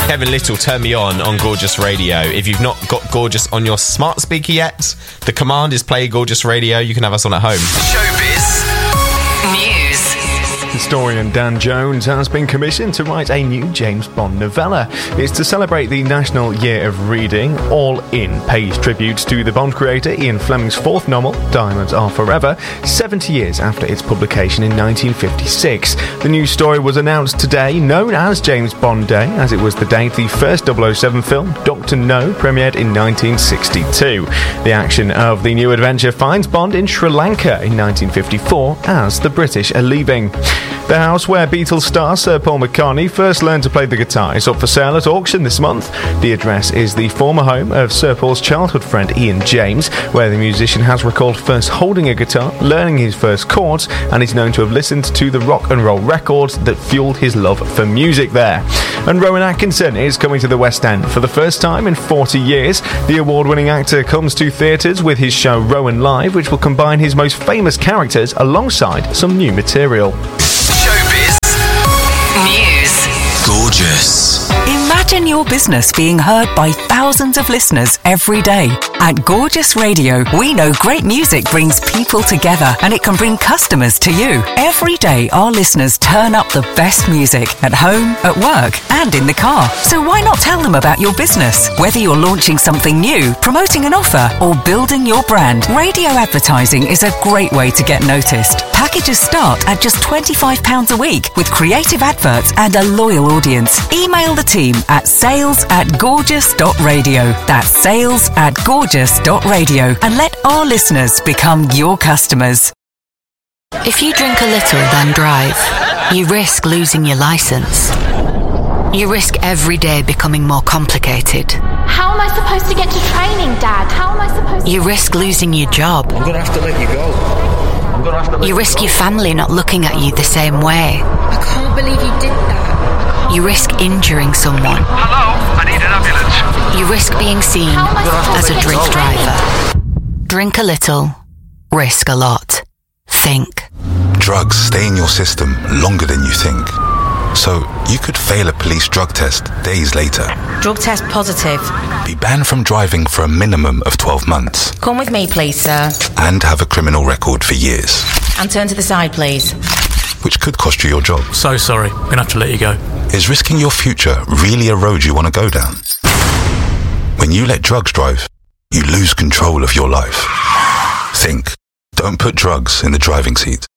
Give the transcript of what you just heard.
Kevin Little, Turn Me On Gorgeous Radio. If you've not got Gorgeous on your smart speaker yet, the command is play Gorgeous Radio. You can have us on at home. Showbiz News. Historian Dan Jones has been commissioned to write a new James Bond novella. It's to celebrate the National Year of Reading. All In pays tribute to the Bond creator Ian Fleming's fourth novel, Diamonds Are Forever, 70 years after its publication in 1956. The new story was announced today, known as James Bond Day, as it was the date the first 007 film, Dr. No, premiered in 1962. The action of the new adventure finds Bond in Sri Lanka in 1954 as the British are leaving. The house where Beatles star Sir Paul McCartney first learned to play the guitar is up for sale at auction this month. The address is the former home of Sir Paul's childhood friend Ian James, where the musician has recalled first holding a guitar, learning his first chords, and is known to have listened to the rock and roll records that fueled his love for music there. And Rowan Atkinson is coming to the West End for the first time in 40 years. The award-winning actor comes to theatres with his show Rowan Live, which will combine his most famous characters alongside some new material. Showbiz News. Gorgeous. Imagine your business being heard by thousands of listeners every day. At Gorgeous Radio, we know great music brings people together and it can bring customers to you. Every day, our listeners turn up the best music at home, at work, and in the car. So why not tell them about your business? Whether you're launching something new, promoting an offer, or building your brand, radio advertising is a great way to get noticed. Packages start at just £25 a week with creative adverts and a loyal audience. Email the team at sales@gorgeous.radio. That's sales@gorgeous.radio, and let our listeners become your customers. If you drink a little then drive, you risk losing your license. You risk every day becoming more complicated. How am I supposed to get to training, Dad? How am I supposed to... You risk losing your job. I'm gonna have to let you go. You risk your family not looking at you the same way. I can't believe you did that. You risk injuring someone. Hello, I need an ambulance. You risk being seen as a drink driver. Drink a little, risk a lot. Think. Drugs stay in your system longer than you think. So you could fail a police drug test days later. Drug test positive. Be banned from driving for a minimum of 12 months. Come with me, please, sir. And have a criminal record for years. And turn to the side, please. Which could cost you your job. So sorry, we're gonna have to let you go. Is risking your future really a road you want to go down? When you let drugs drive, you lose control of your life. Think. Don't put drugs in the driving seat.